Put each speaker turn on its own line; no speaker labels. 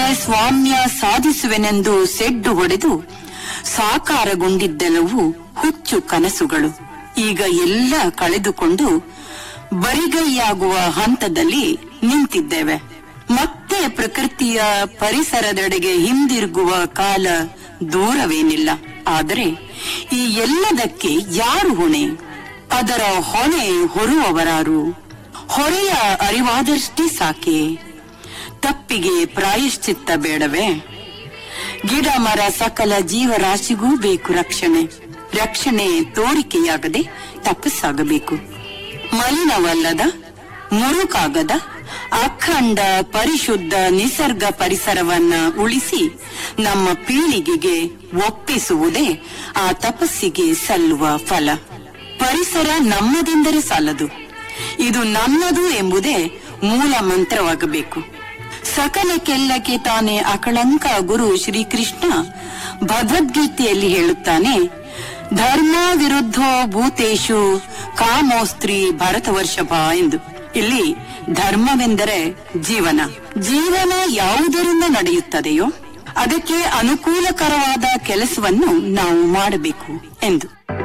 ಸ್ವಾಮ್ಯ ಸಾಧಿಸುವೆನೆಂದು ಸೆಡ್ಡು ಹೊಡೆದು ಸಾಕಾರಗೊಂಡಿದ್ದೆಲ್ಲವೂ ಹುಚ್ಚು ಕನಸುಗಳು. ಈಗ ಎಲ್ಲ ಕಳೆದುಕೊಂಡು ಬರಿಗೈಯಾಗುವ ಹಂತದಲ್ಲಿ ನಿಂತಿದ್ದೇವೆ. ಮತ್ತೆ ಪ್ರಕೃತಿಯ ಪರಿಸರದೆಡೆಗೆ ಹಿಂದಿರುಗುವ ಕಾಲ ದೂರವೇನಿಲ್ಲ. ಆದರೆ ಈ ಎಲ್ಲದಕ್ಕೆ ಯಾರು ಹೊಣೆ? ಅದರ ಹೊಣೆ ಹೊರುವವರಾರು? ಹೊರೆಯ ಅರಿವಾದಷ್ಟೇ ಸಾಕೆ. ತಪ್ಪಿಗೆ ಪ್ರಾಯಶ್ಚಿತ್ತ ಬೇಡವೇ? ಗಿಡ ಮರ ಸಕಲ ಜೀವರಾಶಿಗೂ ಬೇಕು ರಕ್ಷಣೆ. ರಕ್ಷಣೆ ತೋರಿಕೆಯಾಗದೆ ತಪಸ್ಸಾಗಬೇಕು. ಮಲಿನವಲ್ಲದ, ಮುರುಕಾಗದ, ಅಖಂಡ ಪರಿಶುದ್ಧ ನಿಸರ್ಗ ಪರಿಸರವನ್ನ ಉಳಿಸಿ ನಮ್ಮ ಪೀಳಿಗೆಗೆ ಒಪ್ಪಿಸುವುದೇ ಆ ತಪಸ್ಸಿಗೆ ಸಲ್ಲುವ ಫಲ. ಪರಿಸರ ನಮ್ಮದೆಂದರೆ ಸಾಲದು, ಇದು ನನ್ನದು ಎಂಬುದೇ ಮೂಲ ಮಂತ್ರವಾಗಬೇಕು. ಸಕಲಕ್ಕೆಲ್ಲಕ್ಕೆ ತಾನೇ ಅಕಳಂಕ ಗುರು ಶ್ರೀಕೃಷ್ಣ ಭಗವದ್ಗೀತೆಯಲ್ಲಿ ಹೇಳುತ್ತಾನೆ, ಧರ್ಮ ವಿರುದ್ಧೋ ಭೂತೇಶು ಕಾಮೋಸ್ತ್ರಿ ಭರತವರ್ಷಭ ಎಂದು. ಇಲ್ಲಿ ಧರ್ಮವೆಂದರೆ ಜೀವನ. ಜೀವನ ಯಾವುದರಿಂದ ನಡೆಯುತ್ತದೆಯೋ ಅದಕ್ಕೆ ಅನುಕೂಲಕರವಾದ ಕೆಲಸವನ್ನು ನಾವು ಮಾಡಬೇಕು ಎಂದು.